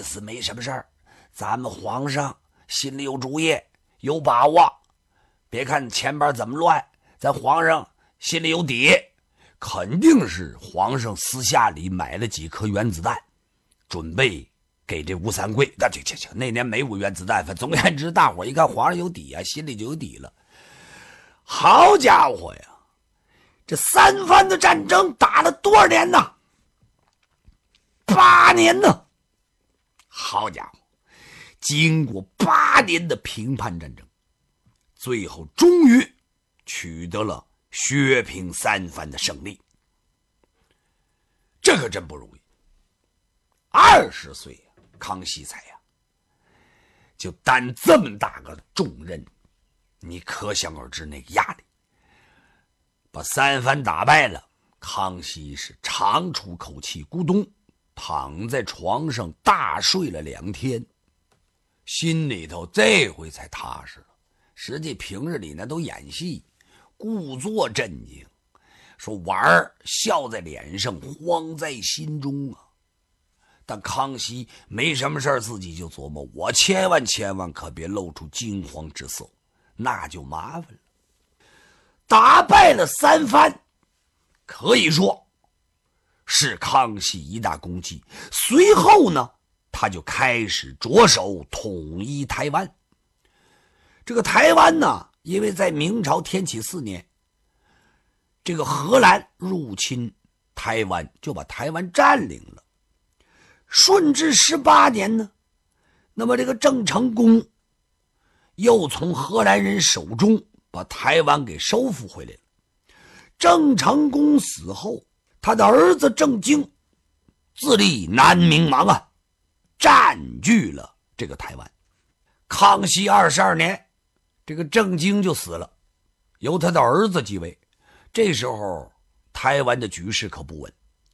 思没什么事儿，咱们皇上心里有主意，有把握。别看前边怎么乱，咱皇上心里有底，肯定是皇上私下里买了几颗原子弹，准备给这吴三桂。那年没有原子弹，总而言之，大伙一看皇上有底啊，心里就有底了。好家伙呀，这三藩的战争打了多少年呢？8年呢。好家伙，经过8年的平叛战争，最后终于取得了削平三藩的胜利。这可真不容易。20岁康熙才就担这么大个重任，你可想而知那个压力。把三藩打败了，康熙是长出口气，咕咚躺在床上大睡了2天，心里头这回才踏实了。实际平日里呢都演戏，故作镇静，说玩笑在脸上，慌在心中啊。但康熙没什么事自己就琢磨，我千万可别露出惊慌之色，那就麻烦了。打败了三藩，可以说是康熙一大功绩。随后呢，他就开始着手统一台湾。这个台湾呢，因为在明朝天启4年，这个荷兰入侵台湾，就把台湾占领了。顺治18年呢，那么这个郑成功又从荷兰人手中把台湾给收复回来了。郑成功死后，他的儿子郑经自立南明王啊，占据了这个台湾。康熙22年，这个郑经就死了，由他的儿子继位。这时候台湾的局势可不稳，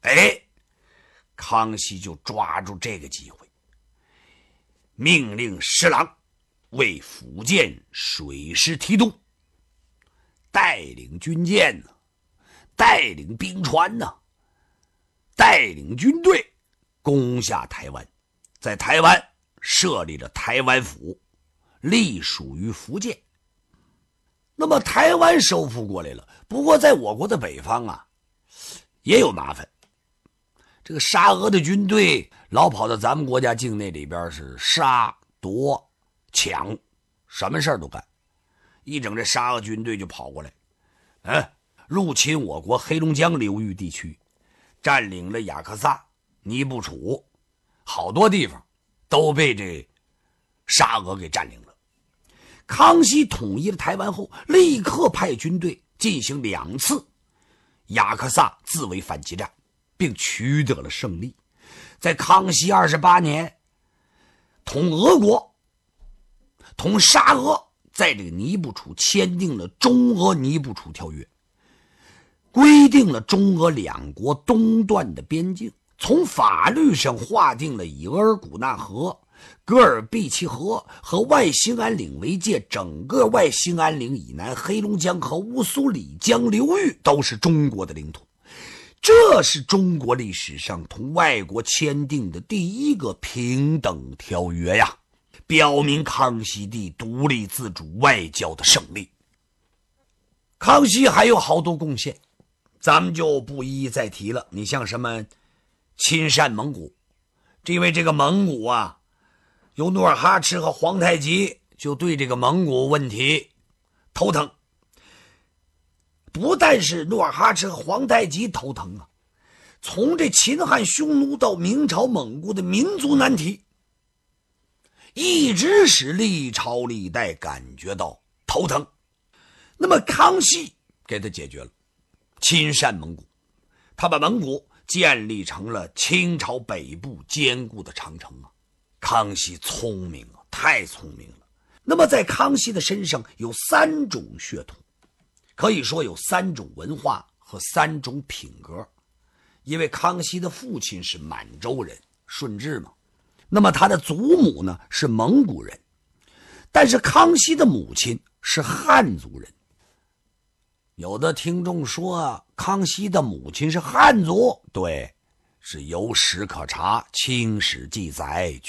康熙就抓住这个机会，命令施琅为福建水师提督，带领军舰呢，带领兵船呢，带领军队攻下台湾，在台湾设立了台湾府，隶属于福建。那么台湾收复过来了，不过在我国的北方啊，也有麻烦。这个沙俄的军队老跑到咱们国家境内里边，是杀夺抢，什么事都干。一整这沙俄军队就跑过来，入侵我国黑龙江流域地区，占领了雅克萨、尼布楚，好多地方都被这沙俄给占领了。康熙统一了台湾后，立刻派军队进行2次雅克萨自卫反击战，并取得了胜利。在康熙28年，同俄国、同沙俄在这个尼布楚签订了中俄尼布楚条约，规定了中俄2国东段的边境，从法律上划定了以额尔古纳河、戈尔毕齐河和外兴安岭为界，整个外兴安岭以南黑龙江和乌苏里江流域都是中国的领土。这是中国历史上同外国签订的第一个平等条约呀，表明康熙帝独立自主外交的胜利。康熙还有好多贡献，咱们就不一一再提了。你像什么亲善蒙古，因为这个蒙古啊，有努尔哈赤和皇太极就对这个蒙古问题头疼。不但是努尔哈赤和皇太极头疼啊，从这秦汉匈奴到明朝蒙古的民族难题，一直使历朝历代感觉到头疼。那么康熙给他解决了，亲善蒙古，他把蒙古建立成了清朝北部坚固的长城啊。康熙聪明啊，太聪明了。那么在康熙的身上有3种血统，可以说有3种文化和3种品格。因为康熙的父亲是满洲人，顺治嘛，那么他的祖母呢是蒙古人，但是康熙的母亲是汉族人。有的听众说康熙的母亲是汉族，对，是有史可查，清史记载